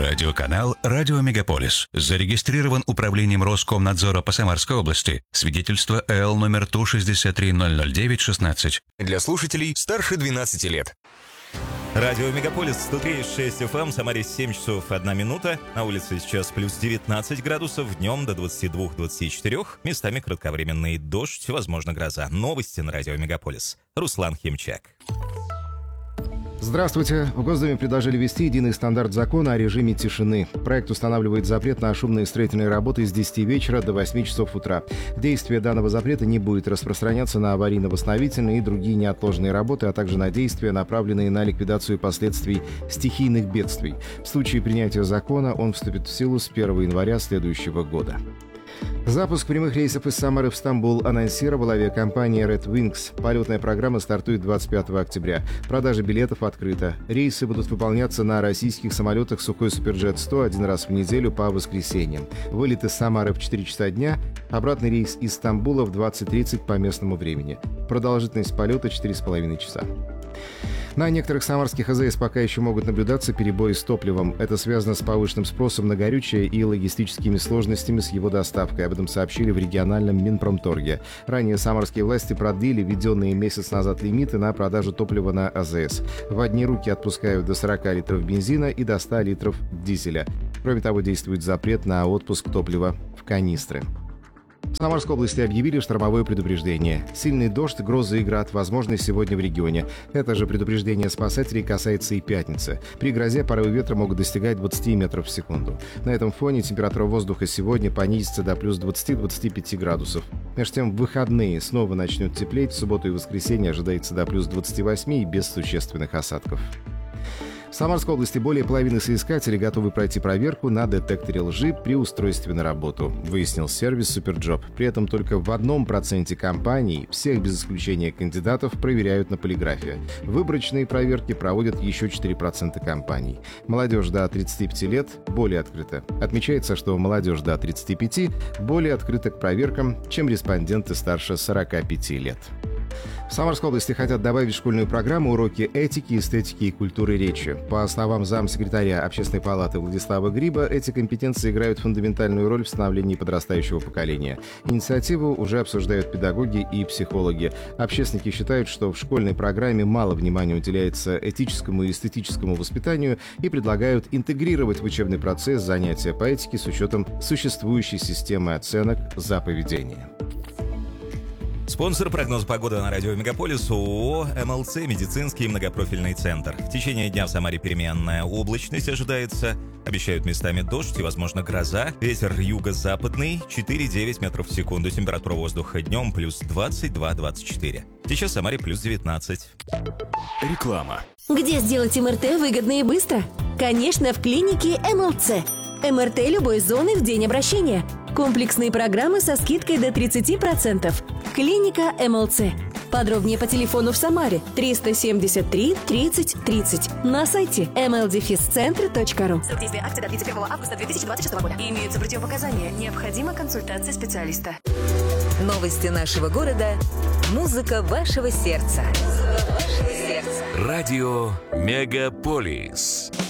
Радиоканал «Радио Мегаполис». Зарегистрирован управлением Роскомнадзора по Самарской области. Свидетельство ЭЛ номер ТУ-63009-16. Для слушателей старше 12 лет. Радио Мегаполис, 103,6 FM, Самаре 7 часов 1 минута. На улице сейчас плюс 19 градусов, днем до 22-24. Местами кратковременный дождь, возможно гроза. Новости на Радио Мегаполис. Руслан Химчак. Здравствуйте. В Госдуме предложили ввести единый стандарт закона о режиме тишины. Проект устанавливает запрет на шумные строительные работы с 10 вечера до 8 часов утра. Действие данного запрета не будет распространяться на аварийно-восстановительные и другие неотложные работы, а также на действия, направленные на ликвидацию последствий стихийных бедствий. В случае принятия закона он вступит в силу с 1 января следующего года. Запуск прямых рейсов из Самары в Стамбул анонсировала авиакомпания Red Wings. Полетная программа стартует 25 октября. Продажа билетов открыта. Рейсы будут выполняться на российских самолетах Сухой Суперджет-100 один раз в неделю по воскресеньям. Вылет из Самары в 4 часа дня, обратный рейс из Стамбула в 20:30 по местному времени. Продолжительность полета 4,5 часа. На некоторых самарских АЗС пока еще могут наблюдаться перебои с топливом. Это связано с повышенным спросом на горючее и логистическими сложностями с его доставкой. Об этом сообщили в региональном Минпромторге. Ранее самарские власти продлили введенные месяц назад лимиты на продажу топлива на АЗС. В одни руки отпускают до 40 литров бензина и до 100 литров дизеля. Кроме того, действует запрет на отпуск топлива в канистры. В Самарской области объявили штормовое предупреждение. Сильный дождь, грозы и град возможны сегодня в регионе. Это же предупреждение спасателей касается и пятницы. При грозе порывы ветра могут достигать 20 метров в секунду. На этом фоне температура воздуха сегодня понизится до плюс 20-25 градусов. Между тем, в выходные снова начнет теплеть. В субботу и воскресенье ожидается до плюс 28 и без существенных осадков. В Самарской области более половины соискателей готовы пройти проверку на детекторе лжи при устройстве на работу, выяснил сервис Суперджоп. При этом только в 1% компаний всех без исключения кандидатов проверяют на полиграфе. Выборочные проверки проводят еще 4% компаний. Молодежь до 35 лет более открыта. Отмечается, что молодежь до 35 более открыта к проверкам, чем респонденты старше 45 лет. В Самарской области хотят добавить в школьную программу уроки этики, эстетики и культуры речи. По словам замсекретаря Общественной палаты Владислава Гриба, эти компетенции играют фундаментальную роль в становлении подрастающего поколения. Инициативу уже обсуждают педагоги и психологи. Общественники считают, что в школьной программе мало внимания уделяется этическому и эстетическому воспитанию и предлагают интегрировать в учебный процесс занятия по этике с учетом существующей системы оценок за поведение. Спонсор прогноза погоды на радио Мегаполис ООО «МЛЦ» медицинский многопрофильный центр. В течение дня в Самаре переменная облачность ожидается. Обещают местами дождь и, возможно, гроза. Ветер юго-западный 4,9 метров в секунду. Температура воздуха днем плюс 22-24. Сейчас в Самаре плюс 19. Реклама. Где сделать МРТ выгодно и быстро? Конечно, в клинике МЛЦ. МРТ любой зоны в день обращения. Комплексные программы со скидкой до 30%. Клиника МЛЦ. Подробнее по телефону в Самаре 373 30 30. На сайте mldefiscentr.ru. Срок действия акции до 31 августа 2026 года. Имеются противопоказания. Необходима консультация специалиста. Новости нашего города. Музыка вашего сердца. Радио Мегаполис.